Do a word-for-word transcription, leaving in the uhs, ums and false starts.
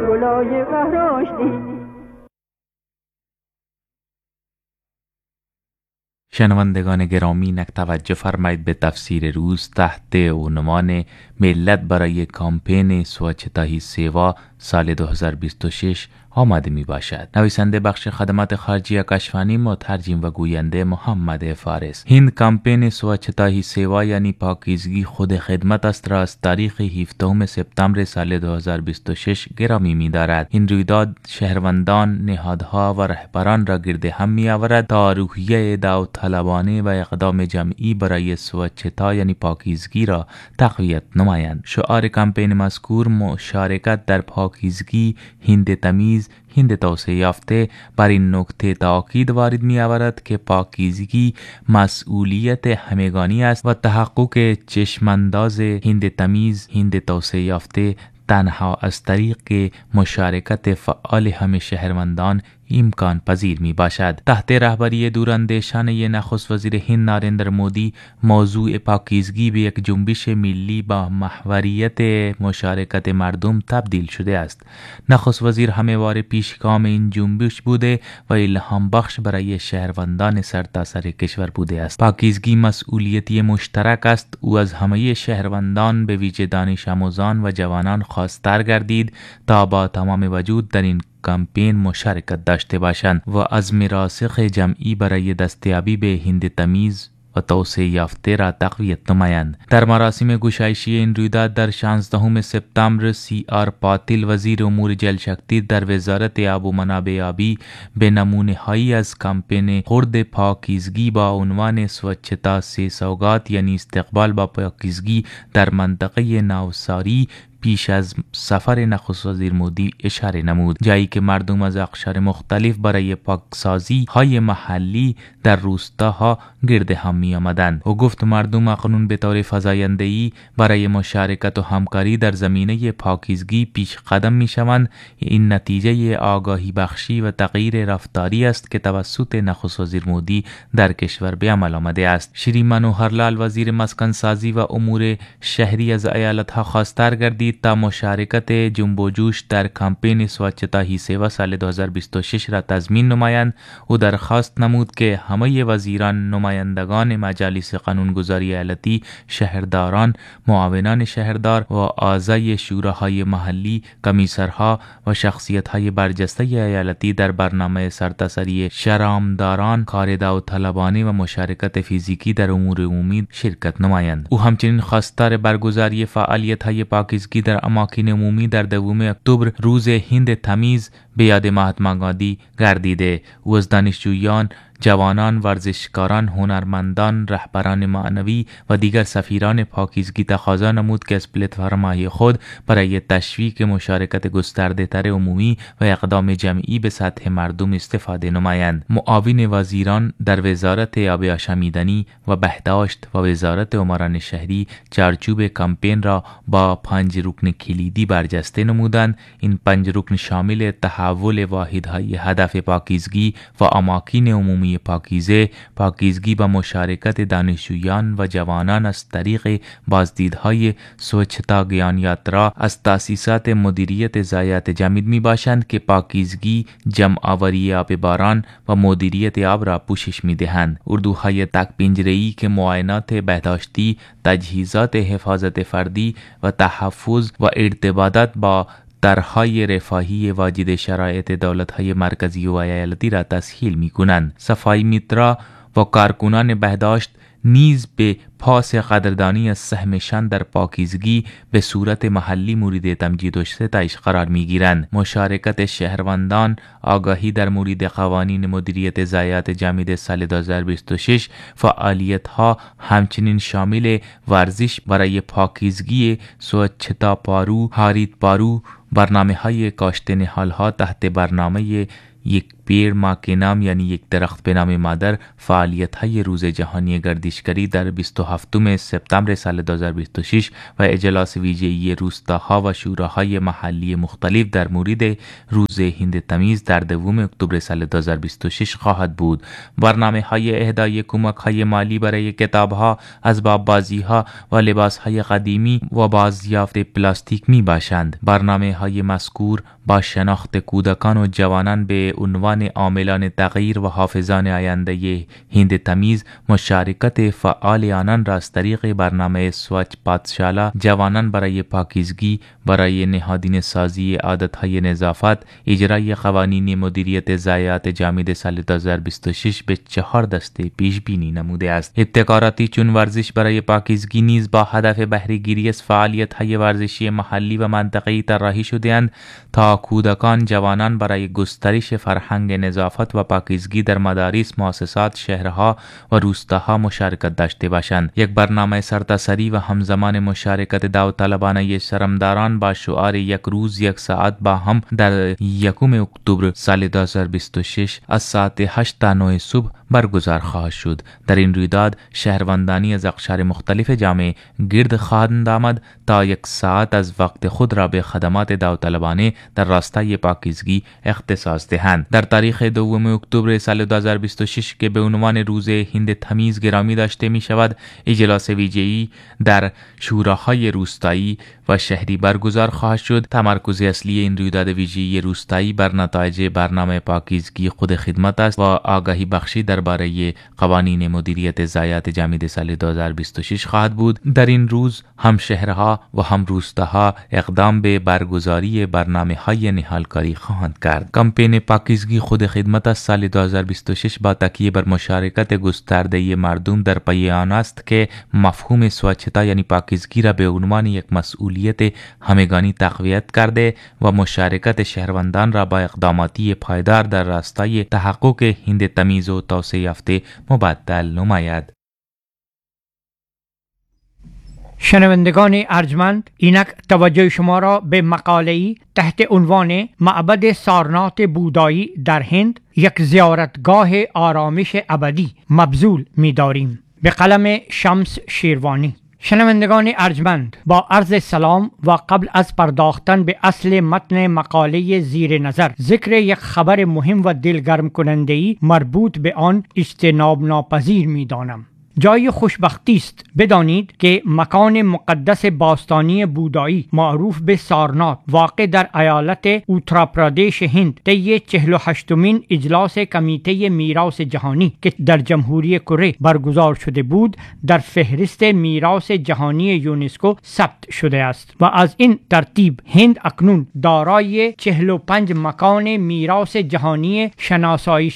گلای قهراشتی. شنوندگان گرامی، نک توجه فرمایید به تفسیر روز تحت عنوان ملت برای کامپین سوچتا هی سیوا سال دو هزار و بیست و شش آمده می باشد. نویسنده بخش خدمات خارجی کشفانی، مترجم و گوینده محمد فارس. هند کامپین سوچتا هی سیوا یعنی پاکیزگی خود خدمت است را از تاریخ هفدهم سپتامبر سال دو هزار و بیست و شش گرامی می دارد. این رویداد شهروندان، نهادها و رهبران را گرد هم می آورد تا روحیه داوطلبانه و اقدام جمعی برای سوچتا یعنی پاکیزگی را تقویت نمایند. شعار کمپین مذکور مشارکت در پاکیزگی، هند تمیز، هند توسعه یافته بر این نکته تاکید وارد می آورد که پاکیزگی مسئولیت همگانی است و تحقق چشمانداز هند تمیز، هند توسعه یافته تنها از طریق مشارکت فعال همه شهروندان امکان پذیر می باشد. تحت رهبری دوراندیشانه نخست وزیر هند ناریندر مودی، موضوع پاکیزگی به یک جنبش ملی با محوریت مشارکت مردم تبدیل شده است. نخست وزیر همواره پیشگام این جنبش بوده و الهام بخش برای شهروندان سرتاسر کشور بوده است. پاکیزگی مسئولیتی مشترک است. او از همه شهروندان به ویژه دانش آموزان و جوانان خواستار گردید تا با تمام وجود در این کمپین مشارکت داشته باشند و عزم راسخ جمعی برای دستیابی به هند تمیز و توسعه یافته را تقویت نمایند. در مراسم گشایشی این رویداد در شانزدهم سپتامبر، سی آر پاتیل وزیر امور جل شکتی در وزارت آب و منابع آبی به نمونه هایی از کمپین خرد پاکیزگی با عنوان سوچتا سے سوگات یعنی استقبال با پاکیزگی در منطقه نوساری پیش از سفر نخست وزیر مودی اشاره نمود، جایی که مردم از اقشار مختلف برای پاکسازی های محلی در روستاها گرد هم می آمدند. او گفت مردم اکنون به طور فزاینده‌ای برای مشارکت و همکاری در زمینه پاکیزگی پیش قدم می شوند. این نتیجه آگاهی بخشی و تغییر رفتاری است که توسط نخست وزیر مودی در کشور به عمل آمده است. شری منوهرلال وزیر مسکن سازی و امور شهری از ایالت‌ها خواستار گردید تا مشارکت جنب و جوش در کمپین سوچتا هی سیوا سال دو هزار و بیست و شش را تضمین نمایند. او درخواست نمود که همه وزیران، نمایندگان مجالس قانونگذاری ایالتی، شهرداران، معاونان شهردار و اعضای شوراهای محلی، کمیسرها و شخصیت‌های برجسته ایالتی در برنامه سرتاسری شرامداران کار داوطلبانه و مشارکت فیزیکی در امور عمومی شرکت نمایند. او همچنین خواستار برگزاری فعالیت‌های پاکیزگی در اماکن عمومی در دوم اکتبر روز هند تمیز به یاد مهاتما گاندی گردیده. او از دانشجویان، جوانان، ورزشکاران، هنرمندان، رهبران معنوی و دیگر سفیران پاکیزگی تقاضا نمود که از پلتفرم‌های خود برای تشویق مشارکت گسترده‌تر عمومی و اقدام جمعی به سطح مردم استفاده نمایند. معاون وزیران در وزارت آب آشامیدنی و بهداشت و وزارت اموران شهری چارچوب کمپین را با پنج رکن کلیدی برجسته نمودند. این پنج رکن شامل تحول واحدهای هدف پاکیزگی و اماکن عمومی پاکیزه، پاکیزگی با مشارکت دانشجویان و جوانان از طریق بازدیدهای سوچتا گیان یاترا از تأسیسات مدیریت ضایعات جمعی می باشند که پاکیزگی، جمع آوری آب باران و مدیریت آب را پوشش می دهند. اردوهای تک پنجره‌ای که معاینات بهداشتی، تجهیزات حفاظت فردی و تحفظ و ارتباطات با طرح‌های رفاهی واجد شرایط دولت‌های مرکزی و ایالتی را تسهیل می‌کنند. صفایی میترا و کارکنان بهداشت نیز به پاس قدردانی از سهمشان در پاکیزگی به صورت محلی مورد تمجید و ستایش قرار می‌گیرند. مشارکت شهروندان، آگاهی در مورد قوانین مدیریت ضایعات جمعی سال دو هزار و بیست و شش، فعالیت‌ها همچنین شامل ورزش برای پاکیزگی، سوچتا پارو، هاریت پارو، برنامه های کاشت نهال‌ها تحت برنامه یک پیر ما کے نام یعنی یک درخت به نام مادر فعالیت‌های روز جهانی گردشگری در بیست و هفتم سپتامبر سال دو هزار و بیست و شش و اجلاس ویژه‌ای روستاها و شوراهای محلی مختلف در مورد روز هند تمیز در دوم اکتبر سال دو هزار و بیست و شش خواهد بود. برنامه‌های اهدای کمک‌های مالی برای کتاب‌ها، اسباب بازی‌ها و لباس‌های قدیمی و بازیافت پلاستیک می‌باشند. برنامه‌های مذکور با شناخت کودکان و جوانان به عنوان عاملان تغییر و حافظان آینده هند تمیز مشارکت فعال آنان را از طریق برنامه سوچ پاتشالا جوانان برای پاکیزگی، برای نهادینه سازی عادت‌های نظافت، اجرای قوانین مدیریت ضایعات جامد سال دو هزار و بیست و شش به چهار دسته پیش بینی نموده است. ابتکاراتی چون ورزش برای پاکیزگی نیز با هدف بهره‌گیری از فعالیت‌های ورزشی محلی و منطقه‌ای طراحی شده‌اند تا کودکان جوانان برای گسترش فرهنگ نظافت و پاکیزگی در مدارس، مؤسسات، شهرها و روستاها مشارکت داشته باشند. یک برنامه سرتاسری و همزمان مشارکت داوطلبانه شرمداران با شعار یک روز یک ساعت با هم در یکم اکتبر سال دو هزار و بیست و شش از ساعت هشت تا نه صبح برگزار خواهد شد. در این رویداد شهروندانی از اقشار مختلف جامعه گرد خواهند آمد تا یک ساعت از وقت خود را به خدمات داوطلبانه در راستای پاکیزگی اختصاص دهند. در تاریخ دوم اکتبر سال دو هزار و بیست و شش که به عنوان روز هند تمیز گرامی داشته می شود، اجلاس ویژه‌ای در شوراهای روستایی و شهری برگزار خواهد شد. تمرکز اصلی این رویداد ویژه‌ای روستایی بر نتایج برنامه پاکیزگی خود خدمت است و آگاهی بخشی درباره قوانین مدیریت ضایعات جامد سال دو هزار و بیست و شش خواهد بود. در این روز هم شهرها و هم روستاها اقدام به برگزاری برنامه‌های نهالکاری خواهند کرد. کمپین پاکیزگی خود خدمت از سال دو هزار و بیست و شش با تکیه بر مشارکت گسترده مردم در پی آن است که مفهوم سوچتا یعنی پاکیزگی را به عنوان یک مسئولیت همگانی تقویت کرده و مشارکت شهروندان را با اقداماتی پایدار در راستای تحقق هند تمیز و توسعه یافته مبدل نماید. شنوندگان ارجمند، اینک توجه شما را به مقاله‌ای تحت عنوان معبد سارنات بودایی در هند، یک زیارتگاه آرامش ابدی مبذول می داریم، به قلم شمس شیروانی. شنوندگان ارجمند، با عرض سلام و قبل از پرداختن به اصل متن مقاله زیر نظر، ذکر یک خبر مهم و دلگرم کننده‌ای مربوط به آن اجتناب ناپذیر می دانم. جای خوشبختی است بدانید که مکان مقدس باستانی بودایی معروف به سارنات واقع در ایالت اوتراپرادیش هند طی چهل و هشتمین اجلاس کمیته میراث جهانی که در جمهوری کره برگزار شده بود در فهرست میراث جهانی یونسکو ثبت شده است و از این ترتیب هند اکنون دارای چهل و پنج مکان میراث جهانی شناسایی